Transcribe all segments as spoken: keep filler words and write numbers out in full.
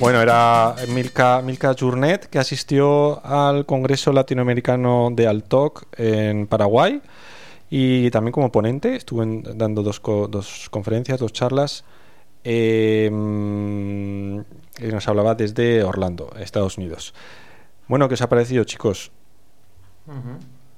Bueno, era Milka, Milka Journet, que asistió al Congreso Latinoamericano de Altoc en Paraguay y también como ponente. Estuve en, dando dos, co, dos conferencias, dos charlas. Eh, y nos hablaba desde Orlando, Estados Unidos. Bueno, ¿qué os ha parecido, chicos? Uh-huh.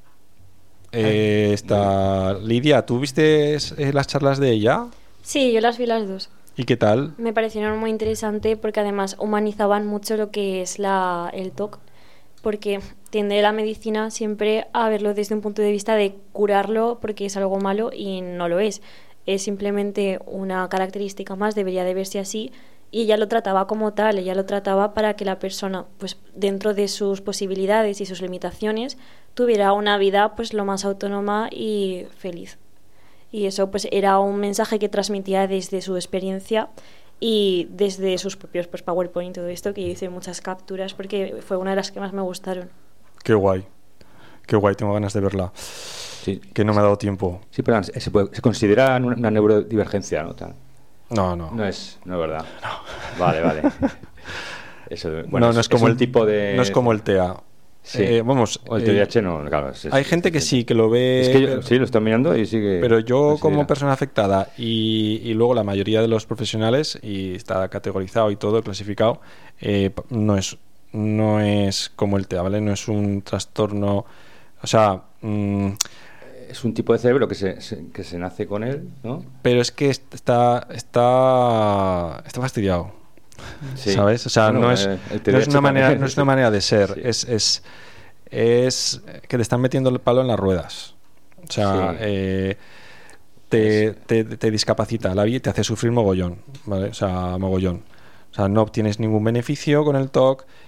Eh, esta Lidia, ¿tú viste eh, las charlas de ella? Sí, yo las vi las dos. ¿Y qué tal? Me parecieron muy interesantes porque además humanizaban mucho lo que es la, el T O C, porque tiende la medicina siempre a verlo desde un punto de vista de curarlo porque es algo malo y no lo es. Es simplemente una característica más, debería de verse así, y ella lo trataba como tal, ella lo trataba para que la persona, pues dentro de sus posibilidades y sus limitaciones, tuviera una vida pues lo más autónoma y feliz. Y eso pues era un mensaje que transmitía desde su experiencia y desde sus propios pues, PowerPoint y todo esto, que yo hice muchas capturas porque fue una de las que más me gustaron. Qué guay, qué guay, tengo ganas de verla. Sí. Que no me ha dado tiempo. Sí, pero se, puede, se considera una, una neurodivergencia, ¿no? No, no. No es, no es verdad. No. Vale, vale. Eso, bueno, no, no es, es como es el tipo de. No es como el T A. Sí. Eh, vamos, o el T D A H no, claro. Es, hay es, gente es, que es, sí, que lo ve. Es que yo, sí, lo estoy mirando y sí que. Pero yo, considera. como persona afectada y, y luego la mayoría de los profesionales, y está categorizado y todo, clasificado, eh, no es no es como el T A, ¿vale? No es un trastorno. O sea. Mmm, es un tipo de cerebro que se, se, que se nace con él, ¿no? Pero es que está está está fastidiado. Sí. ¿Sabes? O sea, bueno, no, es, no es una manera no es una manera de ser, sí. es, es es que te están metiendo el palo en las ruedas. O sea, sí. eh, te, te, te discapacita la vida y te hace sufrir mogollón, ¿vale? O sea, mogollón. O sea, no obtienes ningún beneficio con el T O C,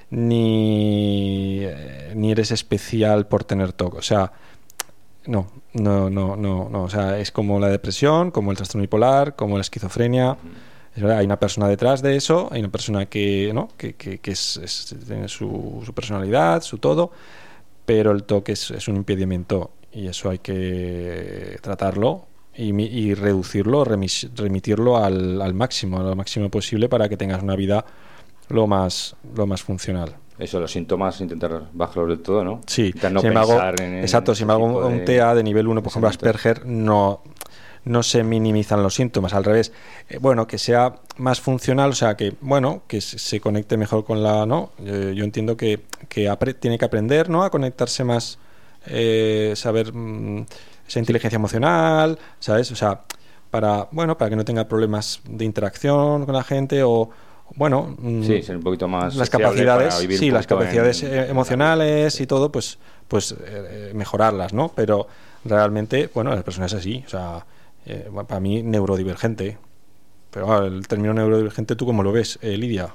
ni, eh, ni eres especial por tener T O C. O sea, no, no, no, no, no. O sea, es como la depresión, como el trastorno bipolar, como la esquizofrenia. Es verdad, hay una persona detrás de eso, hay una persona que, ¿no? que, que, que es, es, tiene su, su personalidad, su todo, pero el T O C es, es un impedimento y eso hay que tratarlo y, y reducirlo, remis, remitirlo al, al máximo, lo máximo posible para que tengas una vida lo más, lo más funcional. Eso, los síntomas, intentar bajarlos del todo, ¿no? Sí, no sin embargo, en, exacto, sin embargo, un, un T A de nivel uno, por ejemplo, Asperger, no... no se minimizan los síntomas, al revés, eh, bueno, que sea más funcional, o sea, que bueno, que se conecte mejor con la, ¿no? Eh, yo entiendo que, que tiene que aprender, ¿no? A conectarse más, eh, saber mmm, esa inteligencia emocional, ¿sabes? O sea, para, bueno, para que no tenga problemas de interacción con la gente o, bueno, mmm, sí, ser un poquito más las capacidades, sí, las capacidades en, emocionales en y todo, pues, pues eh, mejorarlas, ¿no? Pero realmente, bueno, la persona es así, o sea, Eh, para mí neurodivergente, pero ah, el término neurodivergente, ¿tú cómo lo ves, eh, Lidia?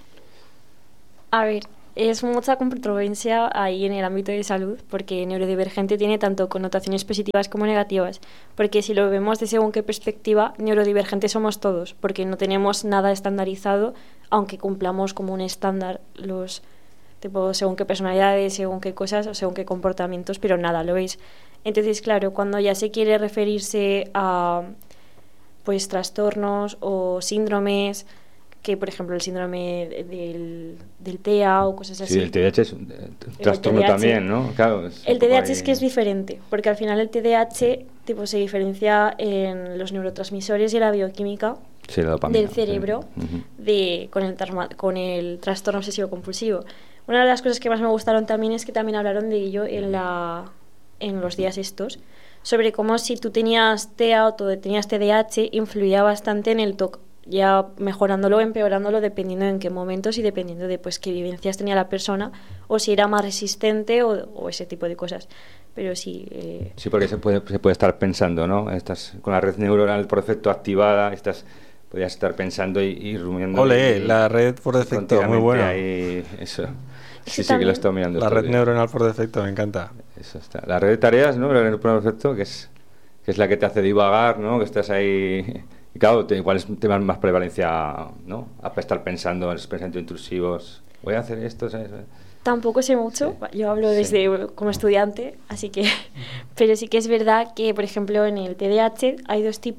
A ver, es mucha controversia ahí en el ámbito de salud, porque neurodivergente tiene tanto connotaciones positivas como negativas, porque si lo vemos de según qué perspectiva, neurodivergentes somos todos, porque no tenemos nada estandarizado, aunque cumplamos como un estándar los tipo según qué personalidades, según qué cosas o según qué comportamientos, pero nada lo es. Entonces, claro, cuando ya se quiere referirse a pues trastornos o síndromes, que por ejemplo el síndrome del, del T A o cosas así. Sí, el T D A H es un trastorno también, ¿no? Claro, es el T D A H es que es diferente, porque al final el T D A H tipo, se diferencia en los neurotransmisores y la bioquímica sí, la dopamina, del cerebro sí. uh-huh. de, con, el con el trastorno obsesivo-compulsivo. Una de las cosas que más me gustaron también es que también hablaron de ello en la... en los días estos, sobre cómo si tú tenías T A o tú tenías T D A H influía bastante en el T O C, ya mejorándolo o empeorándolo dependiendo en qué momentos y dependiendo de pues qué vivencias tenía la persona o si era más resistente o, o ese tipo de cosas. Pero sí... Eh... Sí, porque se puede, se puede estar pensando, ¿no? Estás con la red neuronal por defecto activada, estás... podrías estar pensando y, y rumiando. Ole, y, la red por defecto, muy buena. Ahí, eso. Sí, sí, sí, que lo estoy mirando. La red neuronal por defecto, me encanta. Eso está. La red de tareas, ¿no? La red por defecto, que es, que es la que te hace divagar, ¿no? Que estás ahí... Y claro, te, igual es tema más prevalencia, ¿no? A estar pensando en los pensamientos intrusivos. Voy a hacer esto, ¿sabes? Tampoco sé mucho, sí. Yo hablo desde sí. como estudiante, así que... Pero sí que es verdad que, por ejemplo, en el T D A H hay dos tipos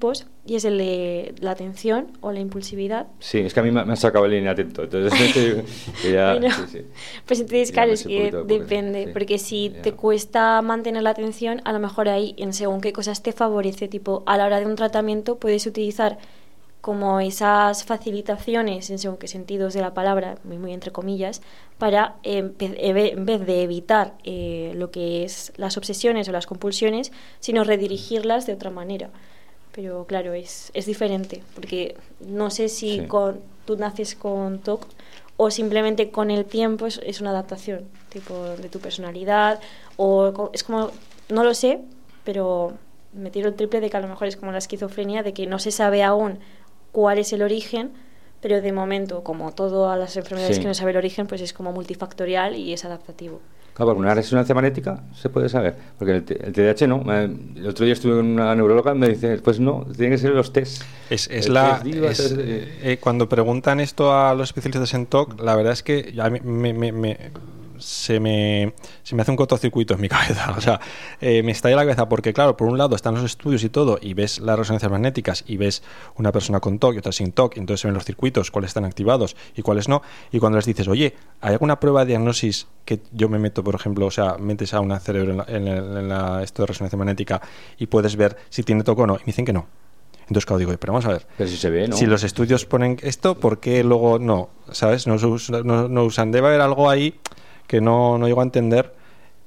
y es el de la atención o la impulsividad. Sí, es que a mí me han sacado el línea atento, entonces ya, bueno, sí, sí. Pues entonces, claro, es que depende, sí, porque si ya. te cuesta mantener la atención, a lo mejor ahí, en según qué cosas te favorece, tipo, a la hora de un tratamiento puedes utilizar como esas facilitaciones, en según qué sentidos de la palabra, muy, muy entre comillas, para, eh, en vez de evitar eh, lo que es las obsesiones o las compulsiones, sino redirigirlas de otra manera. Pero claro, es, es diferente, porque no sé si sí. con, tú naces con T O C o simplemente con el tiempo es, es una adaptación, tipo de tu personalidad, o es como, no lo sé, pero me tiro el triple de que a lo mejor es como la esquizofrenia, de que no se sabe aún cuál es el origen, pero de momento, como todas las enfermedades sí. que no sabe el origen, pues es como multifactorial y es adaptativo. Claro, porque una resonancia magnética se puede saber, porque el, el T D A H no. El otro día estuve con una neuróloga y me dice, pues no, tienen que ser los test. Es, es la, diva, es, test de... eh, cuando preguntan esto a los especialistas en T O C, la verdad es que a mí me, me, me, se, me, se me hace un cortocircuito en mi cabeza. O sea, eh, me estalla la cabeza porque, claro, por un lado están los estudios y todo, y ves las resonancias magnéticas, y ves una persona con T O C y otra sin T O C, y entonces se ven los circuitos, cuáles están activados y cuáles no. Y cuando les dices, oye, ¿hay alguna prueba de diagnosis que yo me meto, por ejemplo, o sea, metes a un cerebro en, la, en, el, en la, esto de resonancia magnética y puedes ver si tiene T O C o no? Y me dicen que no. Entonces, claro, digo, pero vamos a ver. Pero si se ve, ¿no? Si los estudios ponen esto, ¿por qué luego no? ¿Sabes? No, no, no usan. Debe haber algo ahí que no, no llego a entender,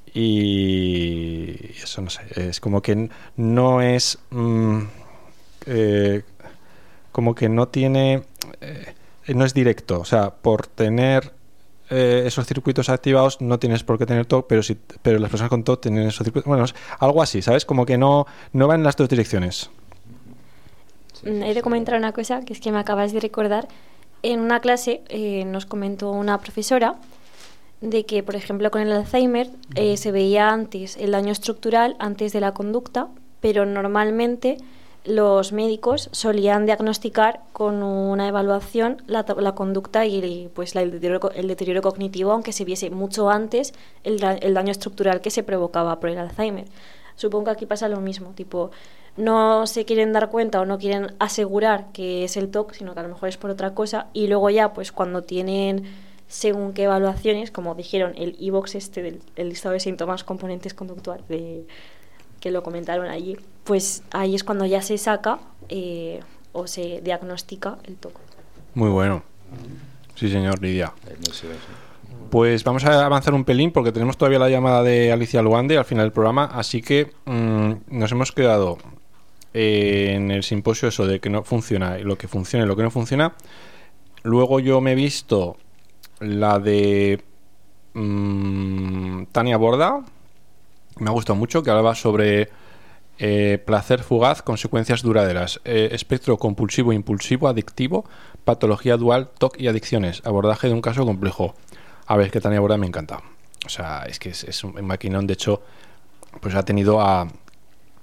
y eso no sé. Es como que no es. Mmm, eh, como que no tiene. Eh, no es directo. O sea, por tener eh, esos circuitos activados no tienes por qué tener T O C, pero, si, pero las personas con T O C tienen esos circuitos. Bueno, algo así, ¿sabes? Como que no, no va en las dos direcciones. Sí, He de comentar una cosa que es que me acabas de recordar. En una clase eh, nos comentó una profesora de que, por ejemplo, con el Alzheimer eh, se veía antes el daño estructural antes de la conducta, pero normalmente los médicos solían diagnosticar con una evaluación la, la conducta y pues la, el, deterioro, el deterioro cognitivo, aunque se viese mucho antes el, el daño estructural que se provocaba por el Alzheimer. Supongo que aquí pasa lo mismo, tipo, no se quieren dar cuenta o no quieren asegurar que es el T O C, sino que a lo mejor es por otra cosa, y luego ya, pues cuando tienen según qué evaluaciones, como dijeron, el I VOX este del el listado de síntomas componentes conductuales, de, que lo comentaron allí, pues ahí es cuando ya se saca eh, o se diagnostica el T O C. Muy bueno. Sí, señor, Lidia. Pues vamos a avanzar un pelín porque tenemos todavía la llamada de Alicia Luande al final del programa, así que mmm, nos hemos quedado eh, en el simposio eso de que no funciona, y lo que funciona y lo que no funciona. Luego yo me he visto la de mmm, Tania Borda, me ha gustado mucho, que hablaba sobre eh, placer fugaz, consecuencias duraderas, eh, espectro compulsivo, impulsivo, adictivo, patología dual, T O C y adicciones, abordaje de un caso complejo. A ver, es que Tania Borda me encanta. O sea, es que es, es un maquinón. De hecho, pues ha tenido a,